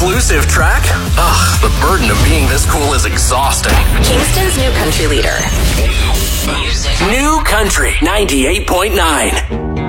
exclusive track? Ugh, the burden of being this cool is exhausting. Kingston's new country leader. New Country 98.9.